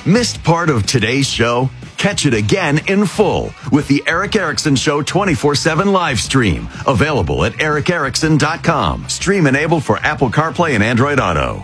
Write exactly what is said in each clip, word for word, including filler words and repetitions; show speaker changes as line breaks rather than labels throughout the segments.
Missed part of today's show? Catch it again in full with the Eric Erickson Show twenty-four seven live stream. Available at eric erickson dot com. Stream enabled for Apple CarPlay and Android Auto.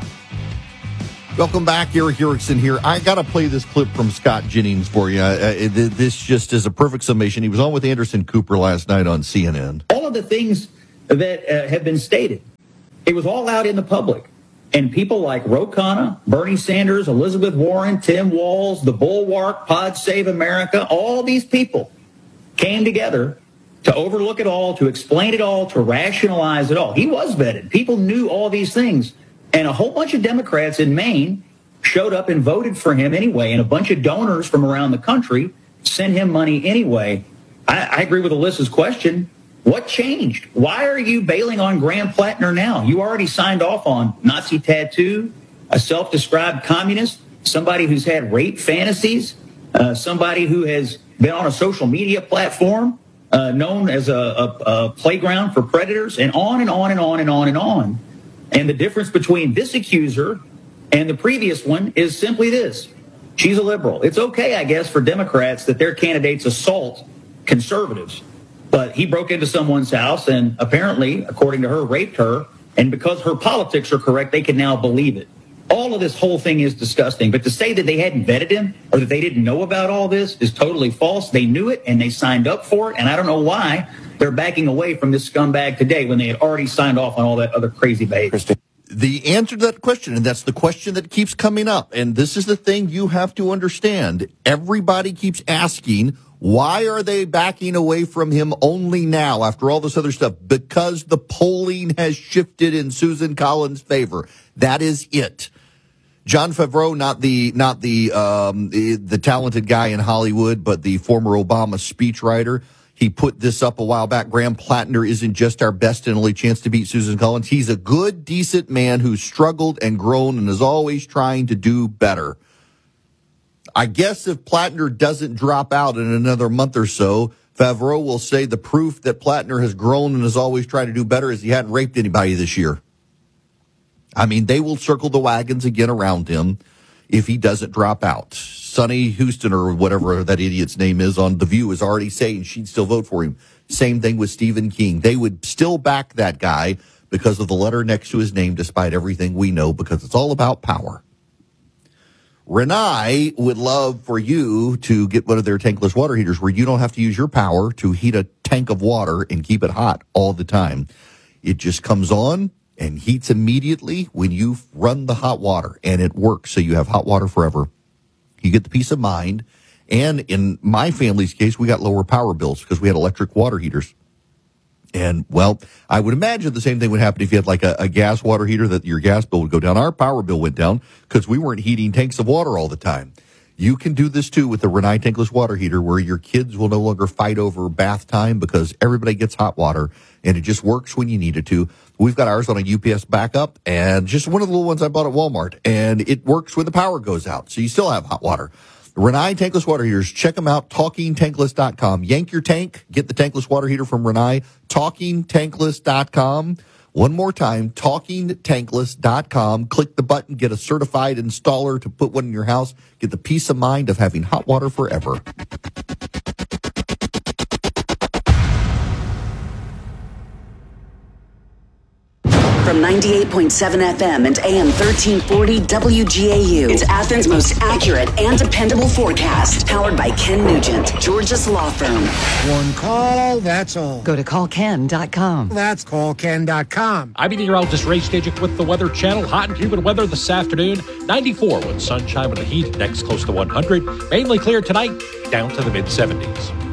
Welcome back. Eric Erickson here. I got to play this clip from Scott Jennings for you. Uh, this just is a perfect summation. He was on with Anderson Cooper last night on C N N.
All of the things that uh, have been stated, it was all out in the public. And people like Ro Khanna, Bernie Sanders, Elizabeth Warren, Tim Walz, the Bulwark, Pod Save America, all these people came together to overlook it all, to explain it all, to rationalize it all. He was vetted. People knew all these things. And a whole bunch of Democrats in Maine showed up and voted for him anyway. And a bunch of donors from around the country sent him money anyway. I, I agree with Alyssa's question. What changed? Why are you bailing on Graham Plattner now? You already signed off on Nazi tattoo, a self-described communist, somebody who's had rape fantasies, uh, somebody who has been on a social media platform uh, known as a, a, a playground for predators, and on and on and on and on and on. And the difference between this accuser and the previous one is simply this. She's a liberal. It's okay, I guess, for Democrats that their candidates assault conservatives. But he broke into someone's house and apparently, according to her, raped her. And because her politics are correct, they can now believe it. All of this whole thing is disgusting. But to say that they hadn't vetted him or that they didn't know about all this is totally false. They knew it and they signed up for it. And I don't know why they're backing away from this scumbag today when they had already signed off on all that other crazy behavior.
The answer to that question, and that's the question that keeps coming up, and this is the thing you have to understand. Everybody keeps asking, why are they backing away from him only now after all this other stuff? Because the polling has shifted in Susan Collins' favor. That is it. Jon Favreau, not the not the um, the, the talented guy in Hollywood, but the former Obama speechwriter. He put this up a while back. Graham Plattner isn't just our best and only chance to beat Susan Collins. He's a good, decent man who's struggled and grown and is always trying to do better. I guess if Plattner doesn't drop out in another month or so, Favreau will say the proof that Plattner has grown and has always tried to do better is he hadn't raped anybody this year. I mean, they will circle the wagons again around him if he doesn't drop out. Sonny Houston, or whatever that idiot's name is on The View, is already saying she'd still vote for him. Same thing with Stephen King. They would still back that guy because of the letter next to his name, despite everything we know, because it's all about power. Renai would love for you to get one of their tankless water heaters where you don't have to use your power to heat a tank of water and keep it hot all the time. It just comes on and heats immediately when you run the hot water, and it works, so you have hot water forever. You get the peace of mind, and in my family's case, we got lower power bills because we had electric water heaters. And, well, I would imagine the same thing would happen if you had like a, a gas water heater, that your gas bill would go down. Our power bill went down because we weren't heating tanks of water all the time. You can do this, too, with the Renai tankless water heater, where your kids will no longer fight over bath time because everybody gets hot water, and it just works when you need it to. We've got ours on a U P S backup, and just one of the little ones I bought at Walmart, and it works when the power goes out, so you still have hot water. Renai tankless water heaters, check them out, talking tankless dot com. Yank your tank, get the tankless water heater from Renai, talking tankless dot com. One more time, talking tankless dot com. Click the button, get a certified installer to put one in your house. Get the peace of mind of having hot water forever.
From ninety-eight point seven F M and A M thirteen forty W G A U. It's Athens' most accurate and dependable forecast. Powered by Ken Nugent, Georgia's law firm.
One call, that's all.
Go to call ken dot com.
That's call ken dot com.
I'm meteorologist Ray Stajic with the Weather Channel. Hot and humid weather this afternoon. ninety-four with sunshine with the heat. Next close to one hundred. Mainly clear tonight, down to the mid seventies.